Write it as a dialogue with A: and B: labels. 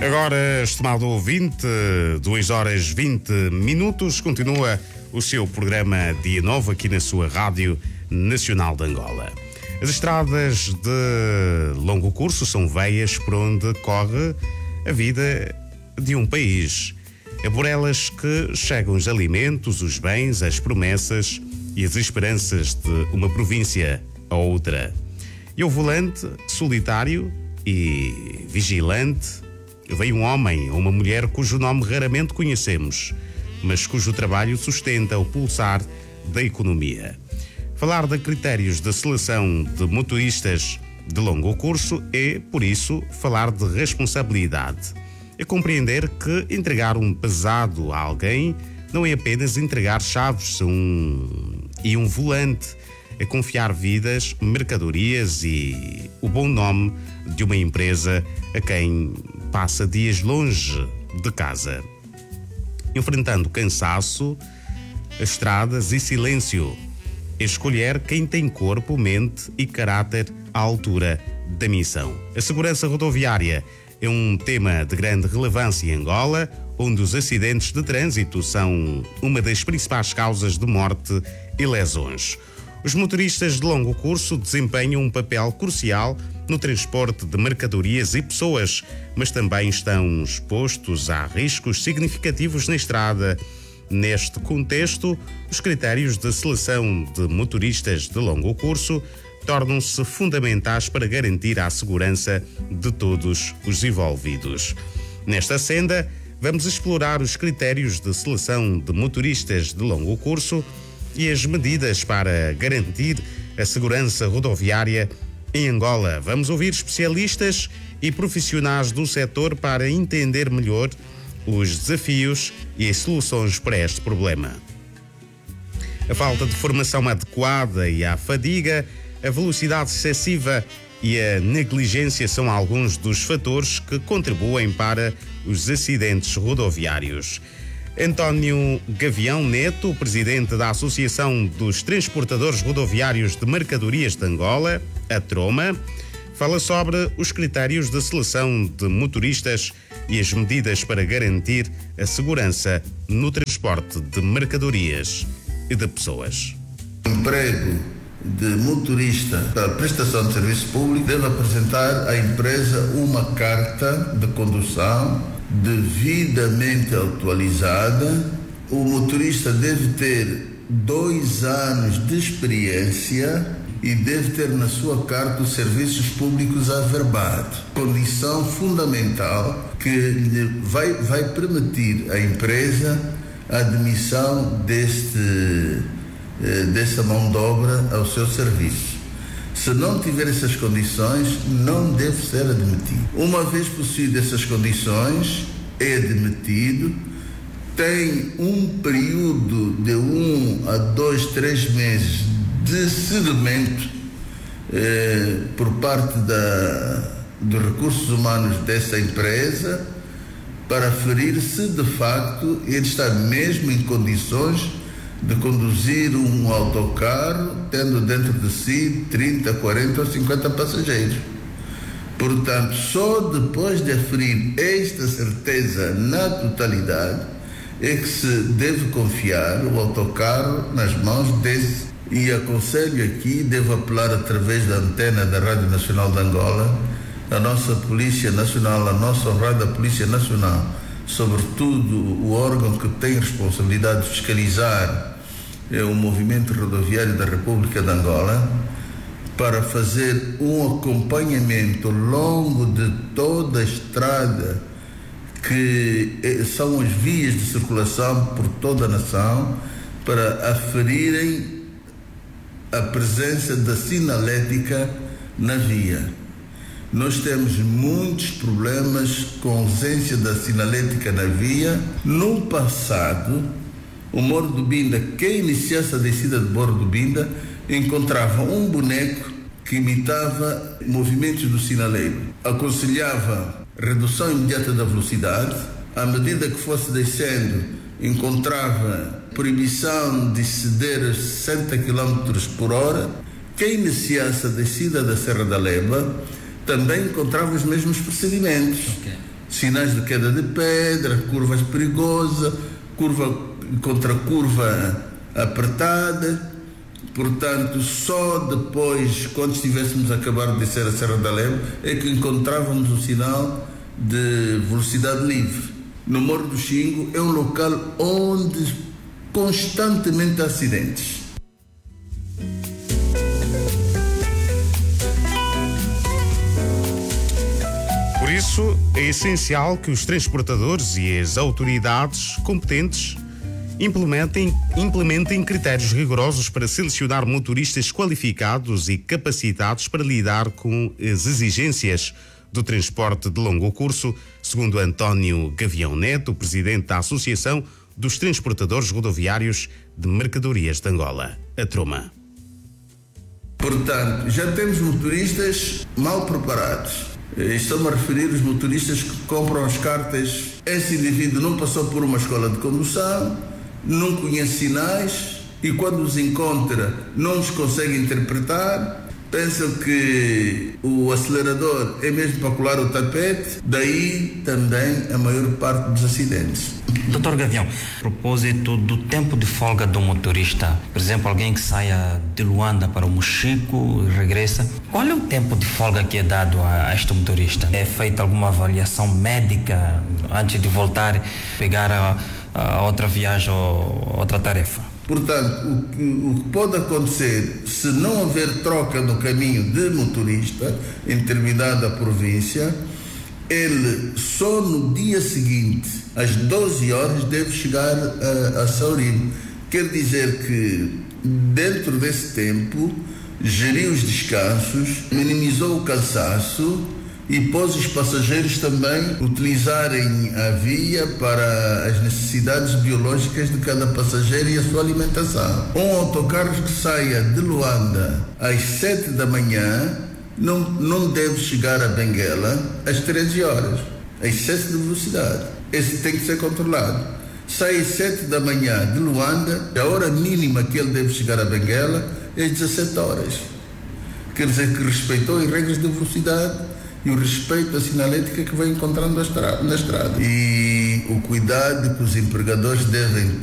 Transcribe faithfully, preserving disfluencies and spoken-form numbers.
A: Agora, estimado ouvinte, duas horas e vinte minutos, continua o seu programa Dia Novo aqui na sua Rádio Nacional de Angola. As estradas de longo curso são veias por onde corre a vida de um país. É por elas que chegam os alimentos, os bens, as promessas e as esperanças de uma província a outra. E ao volante, solitário e vigilante, veio um homem ou uma mulher cujo nome raramente conhecemos, mas cujo trabalho sustenta o pulsar da economia. Falar de critérios de seleção de motoristas de longo curso é, por isso, falar de responsabilidade. É compreender que entregar um pesado a alguém não é apenas entregar chaves um, e um volante, é confiar vidas, mercadorias e o bom nome de uma empresa a quem passa dias longe de casa, enfrentando cansaço, estradas e silêncio. Escolher quem tem corpo, mente e caráter à altura da missão. A segurança rodoviária é um tema de grande relevância em Angola, onde os acidentes de trânsito são uma das principais causas de morte e lesões. Os motoristas de longo curso desempenham um papel crucial no transporte de mercadorias e pessoas, mas também estão expostos a riscos significativos na estrada. Neste contexto, os critérios de seleção de motoristas de longo curso tornam-se fundamentais para garantir a segurança de todos os envolvidos. Nesta senda, vamos explorar os critérios de seleção de motoristas de longo curso e as medidas para garantir a segurança rodoviária em Angola. Vamos ouvir especialistas e profissionais do setor para entender melhor os desafios e as soluções para este problema. A falta de formação adequada e a fadiga, a velocidade excessiva e a negligência são alguns dos fatores que contribuem para os acidentes rodoviários. António Gavião Neto, presidente da Associação dos Transportadores Rodoviários de Mercadorias de Angola, a Troma, fala sobre os critérios de seleção de motoristas e as medidas para garantir a segurança no transporte de mercadorias e de pessoas.
B: O emprego de motorista para a prestação de serviço público deve apresentar à empresa uma carta de condução devidamente atualizada. O motorista deve ter dois anos de experiência e deve ter na sua carta os serviços públicos averbados, condição fundamental que lhe vai, vai permitir à empresa a admissão deste, desta mão de obra ao seu serviço. Se não tiver essas condições, não deve ser admitido. Uma vez possuídas essas condições, é admitido, tem um período de um a dois, três meses de seguimento eh, por parte da, dos recursos humanos dessa empresa para aferir se de facto ele está mesmo em condições de conduzir um autocarro tendo dentro de si trinta, quarenta ou cinquenta passageiros. Portanto, só depois de aferir esta certeza na totalidade é que se deve confiar o autocarro nas mãos desse. E aconselho aqui, devo apelar através da antena da Rádio Nacional de Angola, a nossa Polícia Nacional, a nossa honrada Polícia Nacional, sobretudo o órgão que tem responsabilidade de fiscalizar é o movimento rodoviário da República de Angola, para fazer um acompanhamento longo de toda a estrada, que são as vias de circulação por toda a nação, para aferirem a presença da sinalética na via. Nós temos muitos problemas com a ausência da sinalética na via. No passado, o Morro do Binda, quem iniciasse a descida de Morro do Binda, encontrava um boneco que imitava movimentos do sinaleiro. Aconselhava redução imediata da velocidade. À medida que fosse descendo, encontrava proibição de ceder a sessenta quilômetros por hora. Quem iniciasse a descida da Serra da Leba também encontrava os mesmos procedimentos. Okay. sinais de queda de pedra, curvas perigosas, curva contra curva apertada. Portanto, só depois, quando estivéssemos a acabar de descer a Serra da Leme, é que encontrávamos o sinal de velocidade livre. No Morro do Xingo é um local onde constantemente há acidentes.
A: Por isso, é essencial que os transportadores e as autoridades competentes implementem, implementem critérios rigorosos para selecionar motoristas qualificados e capacitados para lidar com as exigências do transporte de longo curso, segundo António Gavião Neto, presidente da Associação dos Transportadores Rodoviários de Mercadorias de Angola, a Troma.
B: Portanto, já temos motoristas mal preparados. Estou-me a referir aos motoristas que compram as cartas. Esse indivíduo não passou por uma escola de condução, não conhece sinais e quando os encontra não os consegue interpretar, pensa que o acelerador é mesmo para colar o tapete, daí também a maior parte dos acidentes.
C: doutor Gavião, a propósito do tempo de folga do motorista, por exemplo, alguém que saia de Luanda para o Mochico e regressa, qual é o tempo de folga que é dado a, a este motorista? É feita alguma avaliação médica antes de voltar, pegar a, a outra viagem ou outra tarefa?
B: Portanto, o que, o que pode acontecer, se não houver troca no caminho de motorista em determinada província, ele só no dia seguinte, às doze horas, deve chegar a, a Saurino. Quer dizer que, dentro desse tempo, geriu os descansos, minimizou o cansaço e pôs os passageiros também utilizarem a via para as necessidades biológicas de cada passageiro e a sua alimentação. Um autocarro que saia de Luanda às sete da manhã não, não deve chegar a Benguela às treze horas. É excesso de velocidade. Esse tem que ser controlado. Sai às sete da manhã de Luanda, a hora mínima que ele deve chegar a Benguela é às dezessete horas. Quer dizer que respeitou as regras de velocidade e o respeito à sinalética que vai encontrando na estrada. E o cuidado que os empregadores devem